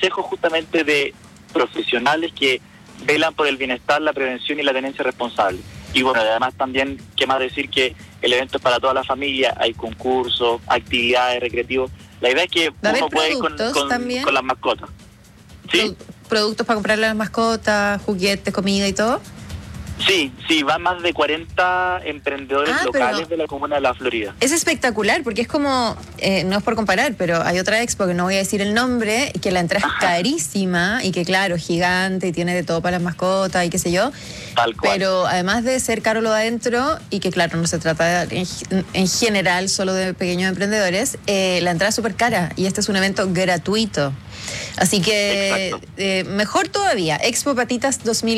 consejos justamente de profesionales que velan por el bienestar, la prevención y la tenencia responsable. Y bueno, además también, qué más decir que el evento es para toda la familia, hay concursos, actividades, recreativos. La idea es que uno puede ir con las mascotas. ¿Sí? ¿Productos para comprarle a las mascotas, juguetes, comida y todo? Sí, van más de 40 emprendedores locales de la comuna de La Florida. Es espectacular, porque es como, no es por comparar, pero hay otra expo que no voy a decir el nombre, que la entrada es carísima y que claro, gigante y tiene de todo para las mascotas y qué sé yo. Tal cual. Pero además de ser caro lo de adentro, y que claro, no se trata en general solo de pequeños emprendedores, la entrada es súper cara y este es un evento gratuito. Así que mejor todavía, Expo Patitas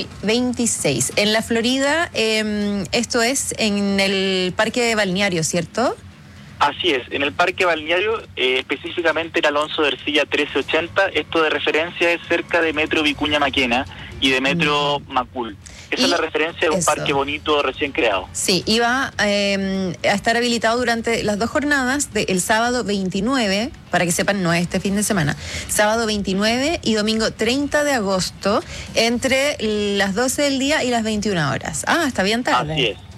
2026. En La Florida, esto es en el Parque Balneario, ¿cierto? Así es, en el Parque Balneario, específicamente en Alonso de Ercilla 1380, esto de referencia es cerca de Metro Vicuña Maquena y de Metro Macul. Esa es la referencia de un parque bonito recién creado. Sí, iba a estar habilitado durante las 2 jornadas del sábado 29, para que sepan, no es este fin de semana, sábado 29 y domingo 30 de agosto, entre las 12 del día y las 21 horas. Está bien tarde. Así es.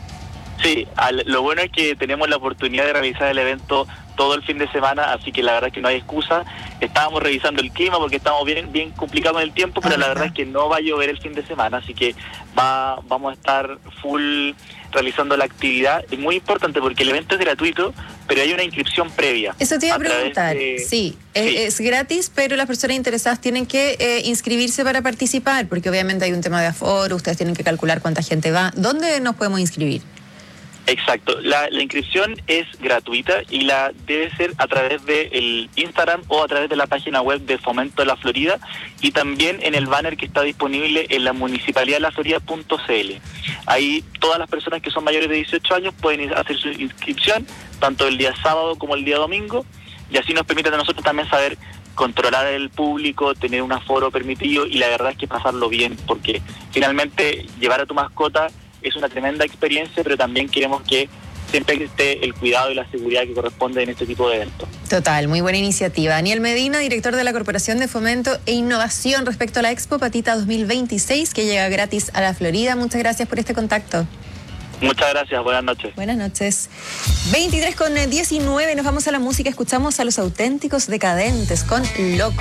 Sí, lo bueno es que tenemos la oportunidad de realizar el evento todo el fin de semana, así que la verdad es que no hay excusa. Estábamos revisando el clima porque estamos bien complicados en el tiempo, pero la verdad es que no va a llover el fin de semana, así que vamos a estar full realizando la actividad. Es muy importante porque el evento es gratuito, pero hay una inscripción previa. Eso te iba a preguntar. Sí, es gratis, pero las personas interesadas tienen que inscribirse para participar, porque obviamente hay un tema de aforo, ustedes tienen que calcular cuánta gente va. ¿Dónde nos podemos inscribir? Exacto, la inscripción es gratuita y la debe ser a través del Instagram o a través de la página web de Fomento de La Florida y también en el banner que está disponible en la municipalidad de laflorida.cl. Ahí todas las personas que son mayores de 18 años pueden hacer su inscripción, tanto el día sábado como el día domingo, y así nos permite a nosotros también saber controlar el público, tener un aforo permitido y la verdad es que pasarlo bien, porque finalmente llevar a tu mascota es una tremenda experiencia, pero también queremos que siempre esté el cuidado y la seguridad que corresponde en este tipo de eventos. Total, muy buena iniciativa. Daniel Medina, director de la Corporación de Fomento e Innovación respecto a la Expo Patita 2026, que llega gratis a La Florida. Muchas gracias por este contacto. Muchas gracias, buenas noches. Buenas noches. 23:19, nos vamos a la música, escuchamos a Los Auténticos Decadentes con Loco.